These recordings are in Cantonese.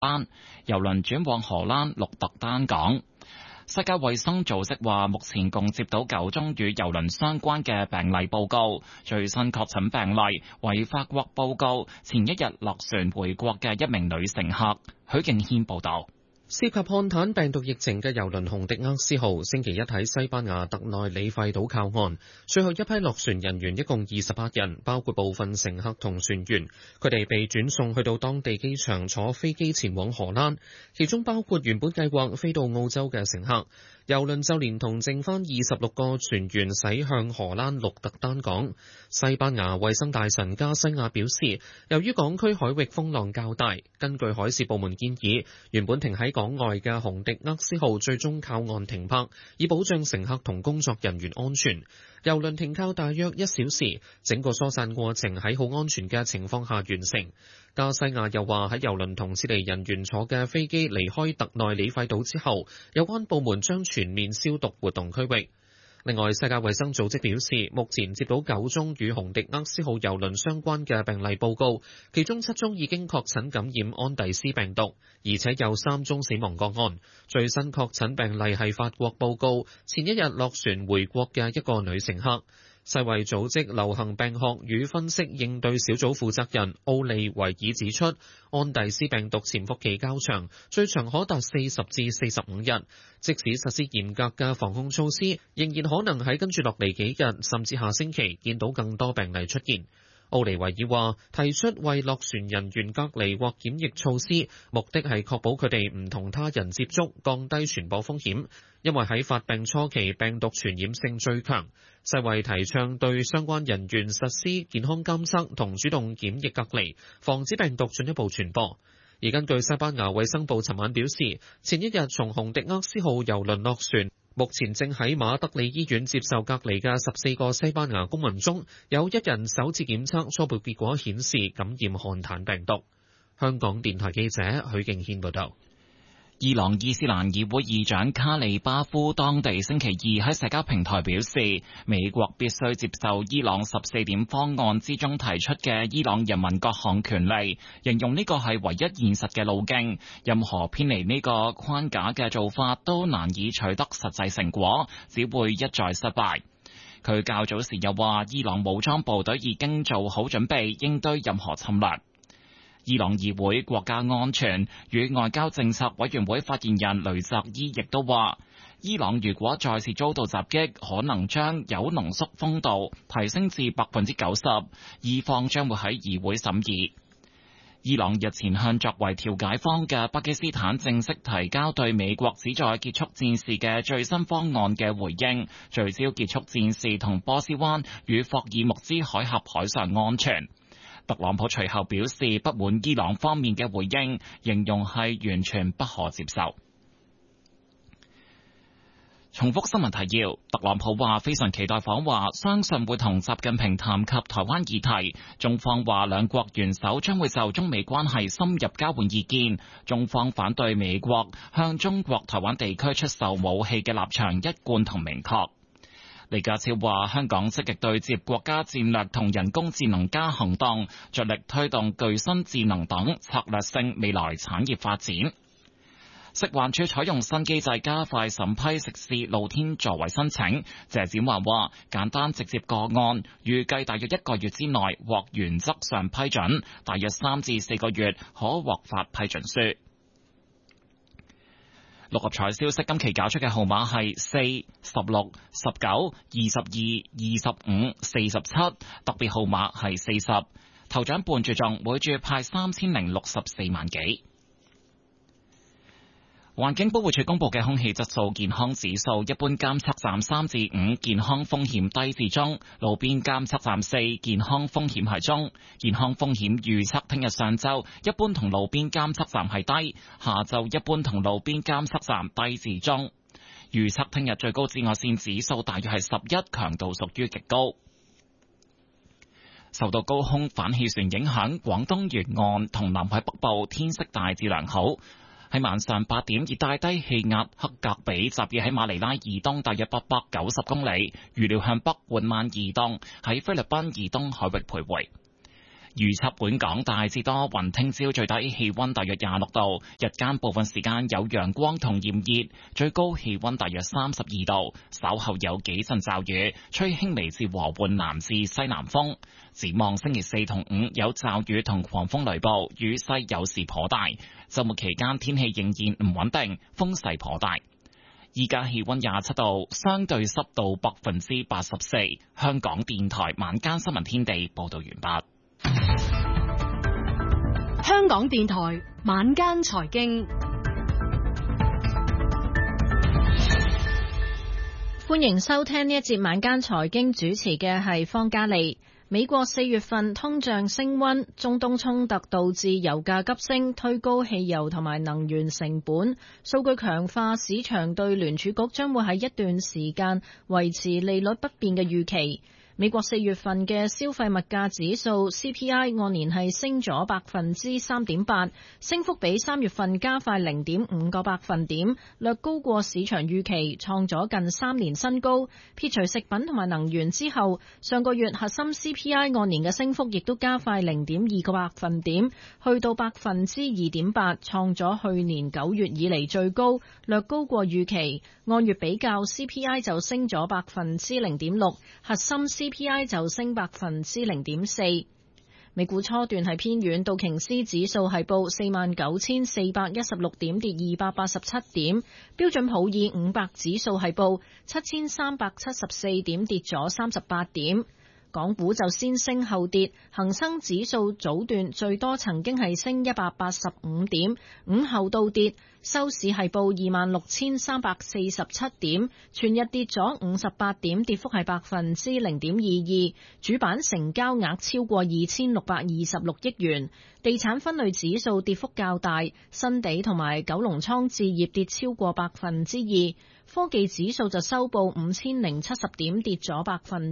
班，郵輪轉往荷蘭鹿特丹港。世界衛生組織話，目前共接到9宗與郵輪相關嘅病例報告，最新確診病例為法國報告前一日落船回國嘅一名女乘客。許敬軒報導。 涉及漢坦病毒疫情嘅郵輪紅迪厄斯號星期一喺西班牙特內里費島靠岸，最後一批落船人員一共28人，包括部分乘客同船員，佢哋被轉送去到當地機場坐飛機前往荷蘭，其中包括原本計劃飛到澳洲嘅乘客。郵輪就連同剩翻26個船員駛向荷蘭鹿特丹港。西班牙衛生大臣加西亞表示，由於港區海域風浪較大，根據海事部門建議，原本停喺港外嘅紅迪厄斯號最終靠岸停泊，以保障乘客同工作人員安全。郵輪停靠大約1小時，整個疏散過程喺好安全嘅情況下完成。加西亞又話，喺郵輪同智利人員坐嘅飛機離開特內里費島之後，有關部門將全面消毒活動區域。另外，世界衛生組織表示，目前接到9宗與紅迪厄斯號郵輪相關嘅病例報告，其中7宗已經確診感染安第斯病毒，而且有3宗死亡個案。最新確診病例係法國報告前一日落船回國嘅一個女乘客。世衛組織流行病學與分析應對小組負責人奧利維爾指出，安第斯病毒潛伏期較長，最長可達40至45日。即使實施嚴格嘅防控措施，仍然可能喺跟住落嚟幾日，甚至下星期見到更多病例出現。奧利維爾話：提出為落船人員隔離或檢疫措施，目的係確保佢哋唔同他人接觸，降低傳播風險。因為喺發病初期，病毒傳染性最強。世衛提倡對相關人員實施健康監測同主動檢疫隔離，防止病毒進一步傳播。而根據西班牙衛生部尋晚表示，前一日從紅迪厄斯號郵輪落船，目前正喺馬德里醫院接受隔離嘅14個西班牙公民中，有1人首次檢測初步結果顯示感染漢坦病毒。香港電台記者許敬軒報道。 伊朗伊斯蘭議會議長卡里巴夫當地星期二喺社交平台表示，美國必須接受伊朗14點方案之中提出嘅伊朗人民各項權利，形容呢個係唯一現實嘅路徑，任何偏離呢個框架嘅做法都難以取得實際成果，只會一再失敗。佢較早時又話，伊朗武裝部隊已經做好準備應對任何侵略。伊朗議會國家安全與外交政策委員會發言人雷澤伊亦都話，伊朗如果再次遭到襲擊，可能將鈾濃縮豐度提升至90%，伊方將會喺議會審議。伊朗日前向作為調解方嘅巴基斯坦正式提交對美國旨在結束戰事嘅最新方案嘅回應，聚焦結束戰事同波斯灣與霍爾木茲海峽海上安全。特朗普隨後表示不滿伊朗方面嘅回應，形容係完全不可接受。重複新聞提要，特朗普話非常期待訪華，相信會同習近平談及台灣議題。中方話兩國元首將會就中美關係深入交換意見。中方反對美國向中國台灣地區出售武器嘅立場一貫同明確。李家超話香港積極對接國家戰略同人工智能加行動，着力推動具身智能等策略性未來產業發展。食環署採用新機制加快審批食肆露天座位申請。謝展寰話簡單直接個案，預計大約1個月之內獲原則上批准，大約3至4個月可獲發批准書。六合彩消息，今期搞出嘅號碼係4、16、19、22、25、47，特別號碼係40。頭獎半注中，每注派3064萬幾。環境保護署公布嘅空氣質素健康指數，一般監測站3至5，健康風險低至中；路邊監測站4，健康風險係中。健康風險預測聽日上晝一般同路邊監測站係低，下晝一般同路邊監測站低至中。預測聽日最高紫外線指數大約係11，強度屬於極高。受到高空反氣旋影響，廣東沿岸同南海北部天色大致良好。喺晚上8點，熱帶低氣壓克格比集結喺馬尼拉以東大約890公里，預料向北緩慢移動，喺菲律賓以東海域徘徊。 預測本港大致多雲，聽朝最低氣溫大約26度，日間部分時間有陽光同炎熱，最高氣溫大約32度，稍後有幾陣驟雨，吹輕微至和緩南至西南風。展望星期4同5有驟雨同狂風雷暴，雨勢有時頗大。週末期間天氣仍然唔穩定，風勢頗大。依家氣溫27度，相對濕度84%。香港電台晚間新聞天地報道完畢。 香港電台晚間財經， 歡迎收聽呢一節晚間財經，主持嘅係方嘉利。美國4月份通脹升溫，中東衝突導致油價急升，推高汽油同埋能源成本。數據強化市場對聯儲局將會喺一段時間維持利率不變嘅預期。美國4月份嘅消費物價指數 CPI 按年係升咗3.8%，升幅比3月份加快0.5個百分點，略高過市場預期，創咗近3年新高。撇除食品同埋能源之後，上個月核心 CPI 按年嘅升幅亦都加快0.2個百分點，去到2.8%，創咗去年9月以嚟最高，略高過預期。按月比較 CPI 就升咗0.6%，核心CPI 就升0.4%。美股初段係偏軟，道瓊斯指數係報49,416點，跌287點；標準普爾500指數係報7,374點，跌咗38點。港股就先升後跌，恒生指數早段最多曾經係升185點，午後倒跌，收市係報26,347點，全日跌咗58點，跌幅係0.22%。主板成交額超過2,626億元。地產分類指數跌幅較大，新地同埋九龍倉置業跌超過2%。科技指數就收報5,070點，跌咗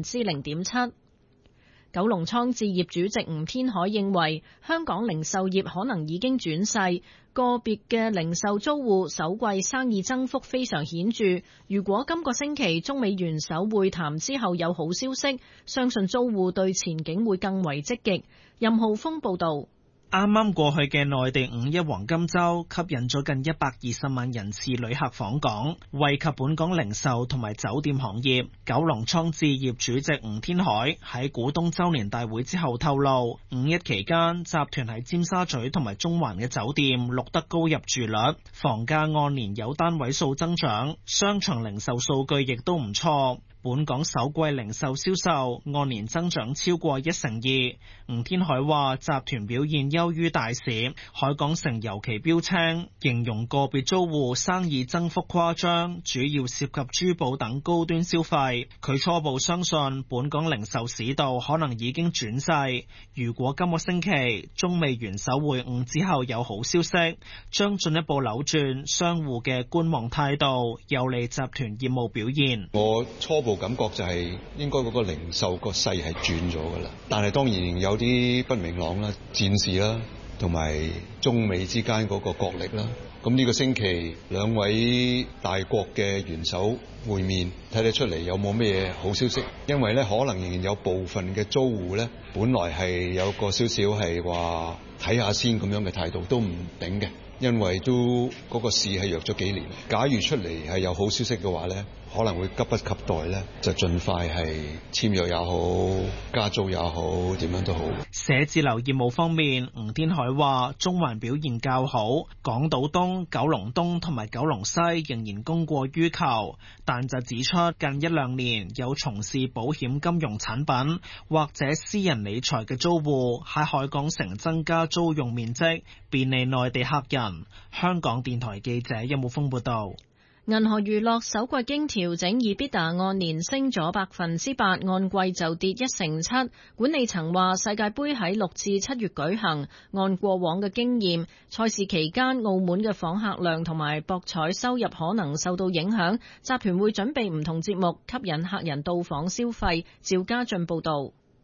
0.7%。九龍倉置業主席吳天海認為，香港零售業可能已經轉勢，個別嘅零售租戶首季生意增幅非常顯著。如果今個星期中美元首會談之後有好消息，相信租戶對前景會更為積極。任浩峰報導。 啱啱過去嘅內地5一黃金週吸引咗近120萬人次旅客訪港，惠及本港零售同埋酒店行業。九龍倉置業主席吳天海喺股東週年大會之後透露，5一期間集團喺尖沙咀同埋中環嘅酒店錄得高入住率，房價按年有單位數增長，商場零售數據亦都唔錯。本港首季零售銷售按年增長超過1成2。吳天海話集團表現優於大市，海港城尤其標青，形容個別租戶生意增幅誇張，主要涉及珠寶等高端消費。佢初步相信本港零售市道可能已經轉勢，如果今個星期中美元首會晤之後有好消息，將進一步扭轉商戶嘅觀望態度，有利集團業務表現。 我初步感覺就係應該嗰個零售個勢係轉咗㗎啦，但係當然有啲不明朗啦，戰事啦，同埋中美之間嗰個角力啦。咁呢個星期兩位大國嘅元首會面，睇得出嚟有冇咩好消息？因為咧可能仍然有部分嘅租戶咧，本來係有個少少係話睇下先咁樣嘅態度，都唔頂嘅。因為都嗰個市係弱咗幾年，假如出嚟係有好消息嘅話咧，可能會急不及待咧，就盡快係簽約也好，加租也好，點樣都好。 寫字樓業務方面，吳天海話中環表現較好，港島東、九龍東同埋九龍西仍然供過於求，但就指出近1-2年有從事保險金融產品或者私人理財嘅租戶喺海港城增加租用面積，便利內地客人。香港電台記者任武峰報道。 銀河娛樂首季經調整 EBITDA 按年升咗8%，按季就跌1成7%。管理層話世界盃喺6至7月舉行，按過往嘅經驗，賽事期間澳門嘅訪客量同埋博彩收入可能受到影響。集團會準備唔同節目吸引客人到訪消費。趙家俊報道。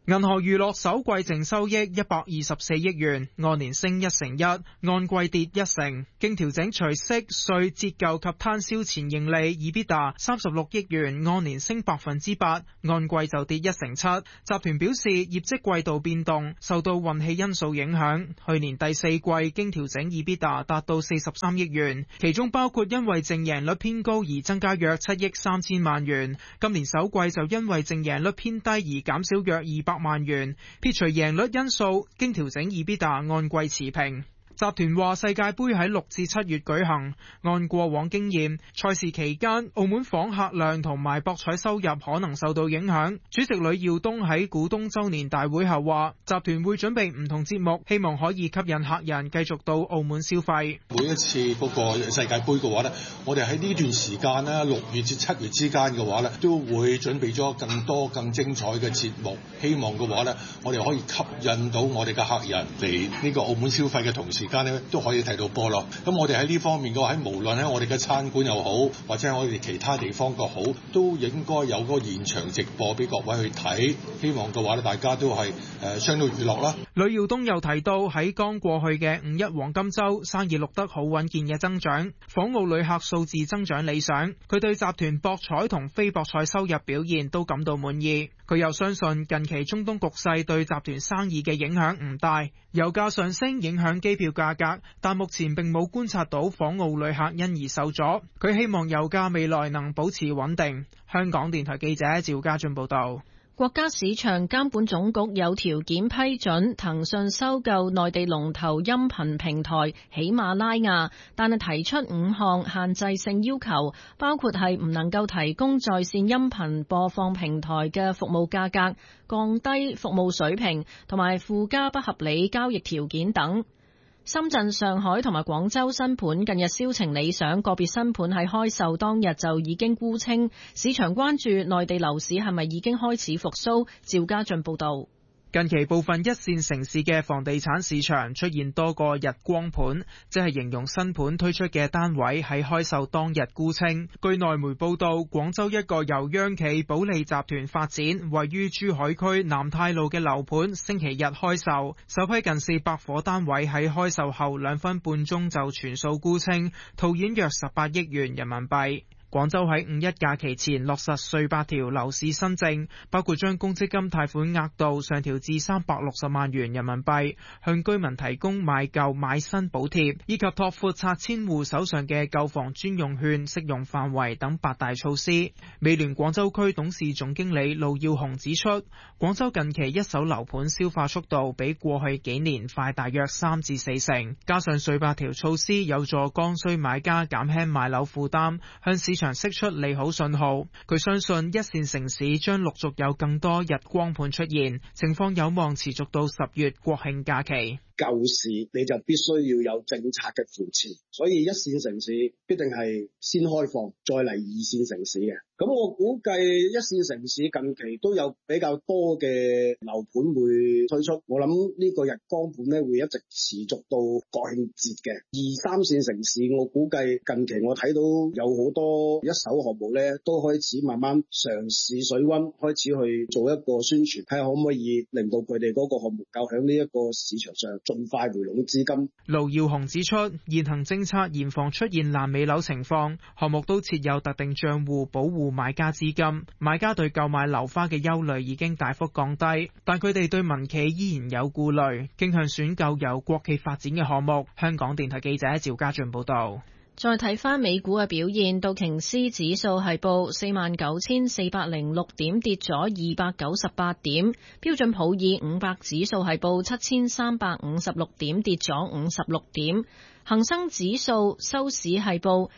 銀河娛樂首季淨收益124億元，按年升1成1，按季跌1成。經調整除息稅折舊及攤銷前盈利 EBITDA 36億元，按年升8%，按季就跌1成7。集團表示業績季度變動受到運氣因素影響，去年第四季經調整 EBITDA 達到43億元，其中包括因為淨贏率偏高而增加約7億3千萬元，今年首季就因為淨贏率偏低而減少約200萬元，撇除贏率因素，經調整 EBITDA 按季持平。集團話世界盃喺6至7月舉行，按過往經驗，賽事期間澳門訪客量同埋博彩收入可能受到影響。主席呂耀東喺股東周年大會後話，集團會準備唔同節目，希望可以吸引客人繼續到澳門消費。 每一次嗰個世界盃嘅話呢，我哋喺呢段時間呢，6月至7月之間嘅話呢，都會準備咗更多更精彩嘅節目，希望嘅話呢，我哋可以吸引到我哋嘅客人嚟呢個澳門消費嘅同時間咧都可以睇到波咯。咁我哋喺呢方面嘅話，喺無論喺我哋嘅餐館又好，或者喺我哋其他地方個好，都應該有個現場直播俾各位去睇。希望嘅話咧，大家都係相當娛樂啦。 呂耀東又提到喺剛過去嘅5一黃金週，生意錄得好穩健嘅增長，訪澳旅客數字增長理想。佢對集團博彩同非博彩收入表現都感到滿意。佢又相信近期中東局勢對集團生意嘅影響唔大，油價上升影響機票價格，但目前並冇觀察到訪澳旅客因而受阻。佢希望油價未來能保持穩定。香港電台記者趙家俊報道。 國家市場監管總局有條件批准騰訊收購內地龍頭音頻平台喜馬拉雅，但係提出5項限制性要求，包括係唔能夠提供在線音頻播放平台嘅服務價格、降低服務水平同埋附加不合理交易條件等。深圳、上海同埋廣州新盤近日銷情理想，個別新盤喺開售當日就已經沽清。市場關注內地樓市係咪已經開始復甦？趙家俊報導。 近期部分一線城市嘅房地產市場出現多個日光盤，即係形容新盤推出嘅單位喺開售當日沽清。據內媒報道，廣州一個由央企保利集團發展、位於珠海區南太路嘅樓盤，星期日開售，首批近400伙單位喺開售後2分半鐘就全數沽清，套現約18億元人民幣。廣州喺5一假期前落實稅8條樓市新政，包括將公積金貸款額度上調至360萬元人民幣，向居民提供買舊買新補貼，以及拓闊拆遷戶手上嘅購房專用券適用範圍等8大措施。美聯廣州區董事總經理盧耀雄指出，廣州近期一手樓盤消化速度比過去幾年快大約3至4成，加上稅8條措施有助剛需買家減輕買樓負擔，向市場釋出利好信號。佢相信一線城市將陸續有更多日光盤出現，情況有望持續到10月國慶假期。 舊市你就必須要有政策嘅扶持，所以一線城市必定係先開放，再嚟2線城市嘅。咁我估計一線城市近期都有比較多嘅樓盤會推出，我諗呢個日光盤呢會一直持續到國慶節嘅。2、3線城市我估計近期我睇到有好多一手項目呢都開始慢慢嘗試水溫，開始去做一個宣傳，睇下可唔可以令到佢哋嗰個項目夠喺呢一個市場上盡快回籠資金。 盧耀雄指出，現行政策嚴防出現爛尾樓情況，項目都設有特定賬戶保護買家資金，買家對購買樓花嘅憂慮已經大幅降低，但佢哋對民企依然有顧慮，傾向選購由國企發展嘅項目。香港電台記者趙家俊報道。 再睇翻美股嘅表現，道瓊斯指數係報49,406點，跌咗298點；標準普爾500指數係報7,356點，跌咗56點。恒生指數收市係報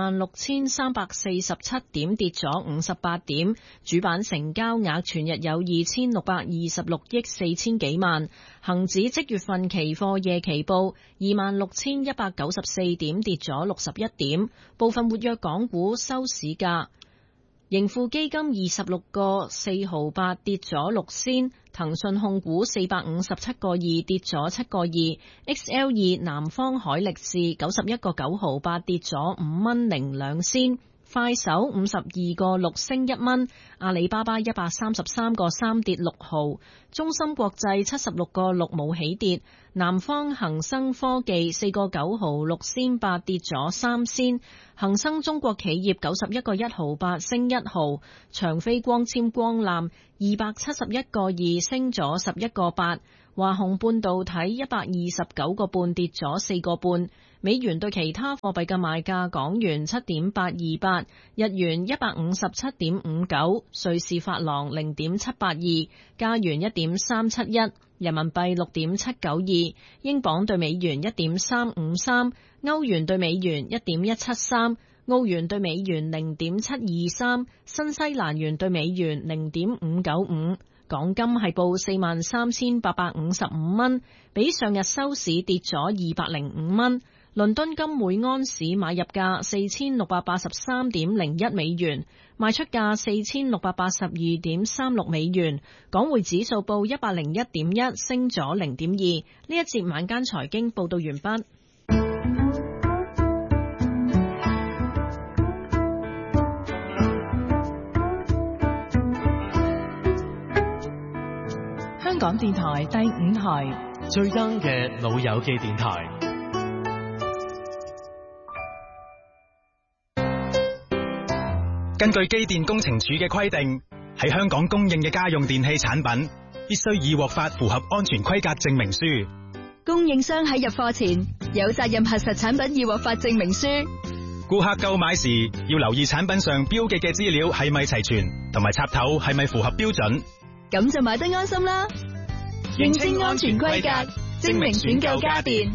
26,347點，跌咗58點。主板成交額全日有2,626億4千幾萬。恒指即月份期貨夜期報26,194點，跌咗61點。部分活躍港股收市價：盈富基金26個4毫8，跌咗6仙。騰訊控股457個2，跌咗7個2。XL2 南方海力士91個9毫8，跌咗5蚊02仙。 快手52個6升1蚊，阿里巴巴133個3跌6毫，中芯國際76個6冇起跌，南方恒生科技4個9毫6仙8跌咗3仙，恒生中國企業91個1毫8升1毫，長飛光纖光纜271個2升咗11個8，華虹半導體129個半跌咗4個半。美元對其他貨幣嘅賣價：港元7.828，日元157.59，瑞士法郎0.782，加元1.371，人民幣6.792，英鎊對美元1.353，歐元對美元1.173，澳元對美元0.723，新西蘭元對美元0.595。港金係報43,855蚊，比上日收市跌咗205蚊。倫敦金每安士買入價4683.01美元，賣出價4682.36美元。港匯指數報101.1，升咗0.2。呢一節晚間財經報道完畢。香港電台第5台最 young 嘅老友記電台。 根據機電工程署嘅規定，喺香港供應嘅家用電器產品必須已獲發符合安全規格證明書。 供應商喺入貨前有責任核實產品已獲發證明書。 顧客購買時要留意產品上標記嘅資料係咪齊全，同埋插頭係咪符合標準。 咁就買得安心啦！認清安全規格，證明選購家電。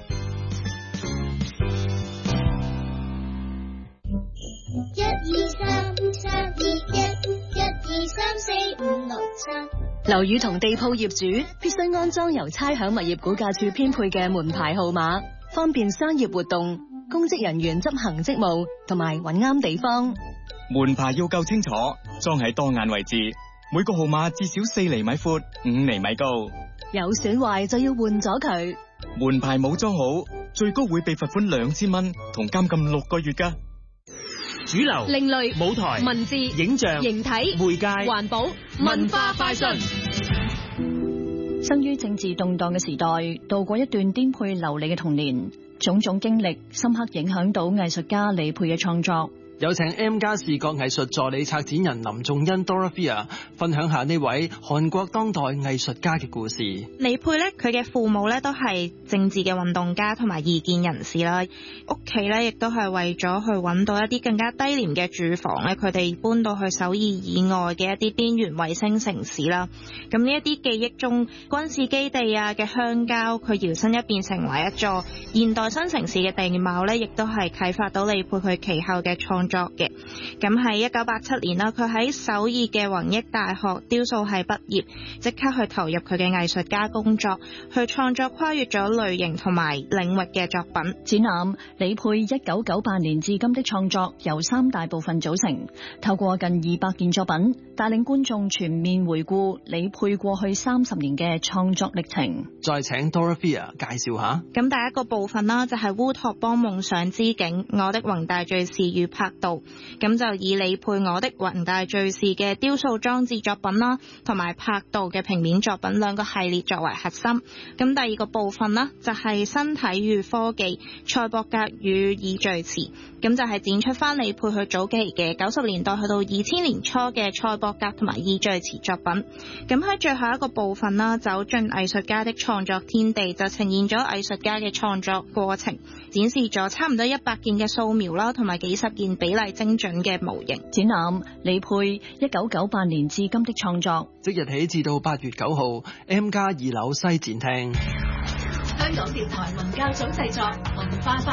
樓宇同地鋪業主必須安裝由差餉物業估價署編配嘅門牌號碼，方便商業活動、公職人員執行職務同埋揾啱地方。 門牌要夠清楚，裝喺當眼位置，每個號碼至少4厘米闊、5厘米高。 有損壞就要換咗佢。 門牌冇裝好，最高會被罰款2000蚊同監禁6個月㗎。 主流、 另類、 舞台、 文字、 影像、 形體、 媒介、 環保、文化快訊。生於政治動盪嘅時代，度過一段顛沛流離嘅童年，種種經歷深刻影響到藝術家李沛嘅創作。 有請 M+ 視覺藝術助理策展人林仲恩 Dorothea 分享下呢位韓國當代藝術家嘅故事。 李沛咧，佢嘅父母咧都係政治嘅運動家同埋異見人士啦，屋企咧亦都係為咗去揾到一啲更加低廉嘅住房咧，佢哋搬到去首爾以外嘅一啲邊緣衛星城市啦。咁呢一啲記憶中軍事基地啊嘅鄉郊，佢搖身一變成為一座現代新城市嘅地貌咧，亦都係啟發到李沛佢其後嘅創作嘅。咁喺1987年啦，佢喺首爾嘅弘益大學雕塑系畢業，即刻去投入佢嘅藝術家工作，去創作跨越咗類型同埋領域嘅作品。 展覽李沛1998年至今的創作由3大部分組成，透過近200件作品，帶領觀眾全面回顧李沛過去30年嘅創作歷程。 再請 Dorothea 介紹下。 咁第一個部分啦，就係烏托邦夢想之境，我的宏大敘事與拍導。咁就以李沛我的宏大敘事嘅雕塑裝置作品啦，同埋拍導嘅平面作品2個系列作為核心。咁第二個部分啦，就係身體與科技，賽博格與耳序詞。咁就係展出翻李沛去早期嘅90年代去到2000年初嘅賽博格同埋耳序詞作品。咁喺最後一個部分啦，走進藝術家的創作天地，就呈現咗藝術家嘅創作過程，展示咗差唔多100件嘅素描啦，同埋幾十件比例精準嘅模型。 展覽李沛1998年至今的創作， 即日起至到8月9號 M+ 2樓西展廳。 香港電台文教組製作，文化快